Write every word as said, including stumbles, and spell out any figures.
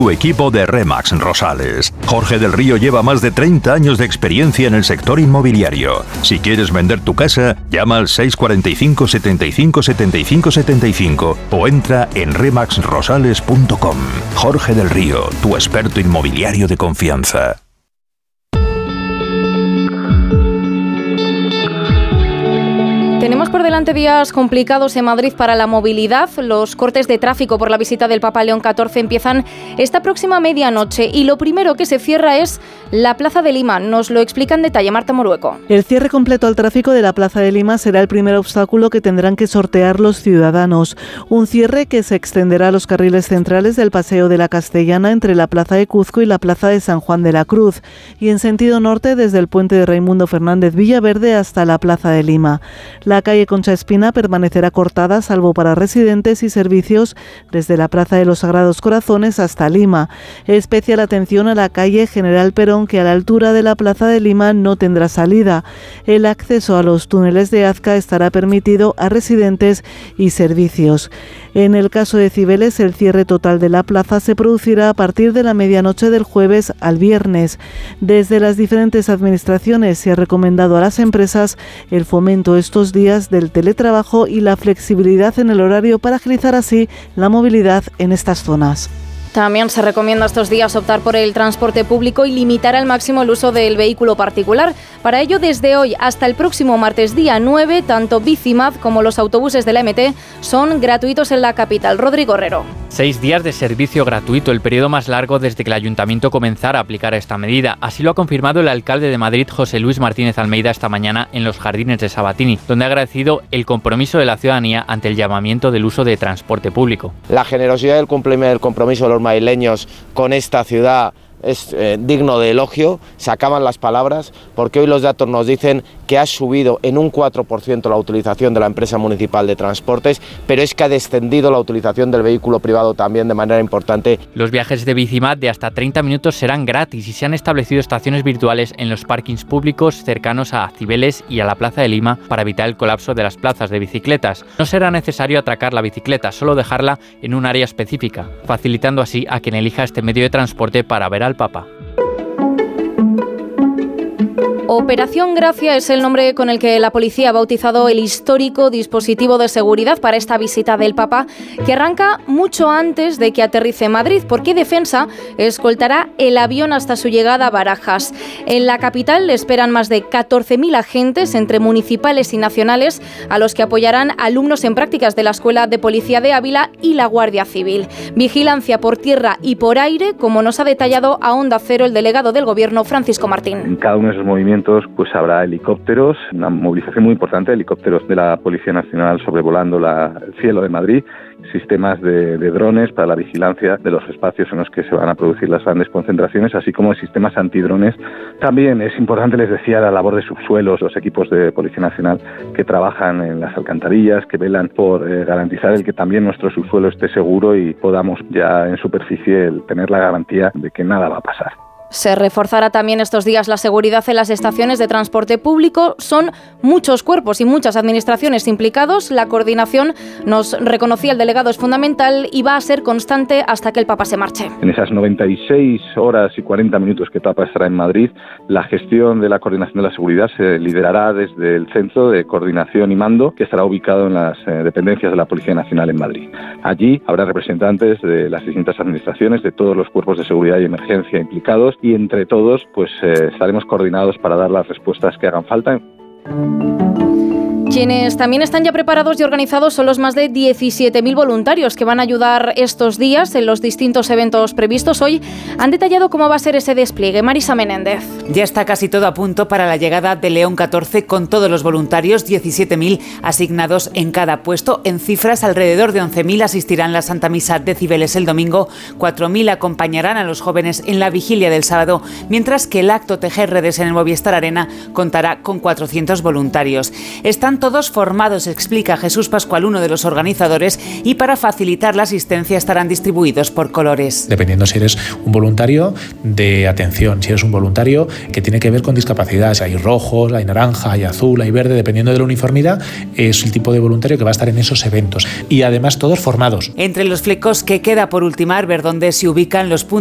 Tu equipo de Remax Rosales. Jorge del Río lleva más de treinta años de experiencia en el sector inmobiliario. Si quieres vender tu casa, llama al seis cuatro cinco, setenta y cinco, setenta y cinco, setenta y cinco o entra en remax rosales punto com. Jorge del Río, tu experto inmobiliario de confianza. Tenemos por delante días complicados en Madrid para la movilidad. Los cortes de tráfico por la visita del Papa León catorce empiezan esta próxima medianoche y lo primero que se cierra es la Plaza de Lima. Nos lo explica en detalle Marta Morueco. El cierre completo al tráfico de la Plaza de Lima será el primer obstáculo que tendrán que sortear los ciudadanos. Un cierre que se extenderá a los carriles centrales del Paseo de la Castellana entre la Plaza de Cuzco y la Plaza de San Juan de la Cruz y en sentido norte desde el puente de Raimundo Fernández Villaverde hasta la Plaza de Lima. La calle Concha Espina permanecerá cortada, salvo para residentes y servicios, desde la Plaza de los Sagrados Corazones hasta Lima. Especial atención a la calle General Perón, que a la altura de la Plaza de Lima no tendrá salida. El acceso a los túneles de Azca estará permitido a residentes y servicios. En el caso de Cibeles, el cierre total de la plaza se producirá a partir de la medianoche del jueves al viernes. Desde las diferentes administraciones se ha recomendado a las empresas el fomento estos días del teletrabajo y la flexibilidad en el horario para agilizar así la movilidad en estas zonas. También se recomienda estos días optar por el transporte público y limitar al máximo el uso del vehículo particular. Para ello, desde hoy hasta el próximo martes día nueve, tanto Bicimad como los autobuses de la M T son gratuitos en la capital. Rodrigo Herrero. Seis días de servicio gratuito, el periodo más largo desde que el Ayuntamiento comenzara a aplicar esta medida. Así lo ha confirmado el alcalde de Madrid, José Luis Martínez Almeida, esta mañana en los jardines de Sabatini, donde ha agradecido el compromiso de la ciudadanía ante el llamamiento del uso de transporte público. La generosidad del compromiso de los madrileños con esta ciudad es eh, digno de elogio. Se acaban las palabras porque hoy los datos nos dicen que ha subido en un cuatro por ciento la utilización de la empresa municipal de transportes, pero es que ha descendido la utilización del vehículo privado también de manera importante. Los viajes de Bicimad de hasta treinta minutos serán gratis y se han establecido estaciones virtuales en los parkings públicos cercanos a Cibeles y a la Plaza de Lima para evitar el colapso de las plazas de bicicletas. No será necesario atracar la bicicleta, solo dejarla en un área específica, facilitando así a quien elija este medio de transporte para ver al Papa. Operación Gracia es el nombre con el que la policía ha bautizado el histórico dispositivo de seguridad para esta visita del Papa, que arranca mucho antes de que aterrice en Madrid, porque Defensa escoltará el avión hasta su llegada a Barajas. En la capital le esperan más de catorce mil agentes, entre municipales y nacionales, a los que apoyarán alumnos en prácticas de la Escuela de Policía de Ávila y la Guardia Civil. Vigilancia por tierra y por aire, como nos ha detallado a Onda Cero el delegado del Gobierno, Francisco Martín. En cada uno de esos movimientos pues habrá helicópteros, una movilización muy importante de helicópteros de la Policía Nacional sobrevolando la, el cielo de Madrid, sistemas de, de drones para la vigilancia de los espacios en los que se van a producir las grandes concentraciones, así como sistemas antidrones. También es importante, les decía, la labor de subsuelos, los equipos de Policía Nacional que trabajan en las alcantarillas, que velan por eh, garantizar el que también nuestro subsuelo esté seguro y podamos ya en superficie el tener la garantía de que nada va a pasar. Se reforzará también estos días la seguridad en las estaciones de transporte público. Son muchos cuerpos y muchas administraciones implicados. La coordinación, nos reconocía el delegado, es fundamental y va a ser constante hasta que el Papa se marche. En esas noventa y seis horas y cuarenta minutos que el Papa estará en Madrid, la gestión de la coordinación de la seguridad se liderará desde el Centro de Coordinación y Mando, que estará ubicado en las eh, dependencias de la Policía Nacional en Madrid. Allí habrá representantes de las distintas administraciones, de todos los cuerpos de seguridad y emergencia implicados, y entre todos pues eh, estaremos coordinados para dar las respuestas que hagan falta. Quienes también están ya preparados y organizados son los más de diecisiete mil voluntarios que van a ayudar estos días en los distintos eventos previstos. Hoy han detallado cómo va a ser ese despliegue. Marisa Menéndez. Ya está casi todo a punto para la llegada de León catorce con todos los voluntarios, diecisiete mil asignados en cada puesto. En cifras, alrededor de once mil asistirán a la Santa Misa de Cibeles el domingo, cuatro mil acompañarán a los jóvenes en la vigilia del sábado, mientras que el acto Tejer Redes en el Movistar Arena contará con cuatrocientos voluntarios. Están todos formados, explica Jesús Pascual, uno de los organizadores, y para facilitar la asistencia estarán distribuidos por colores. Dependiendo si eres un voluntario de atención, si eres un voluntario que tiene que ver con discapacidad, hay rojos, hay naranja, hay azul, hay verde, dependiendo de la uniformidad, es el tipo de voluntario que va a estar en esos eventos. Y además todos formados. Entre los flecos que queda por ultimar, ver dónde se ubican los puntos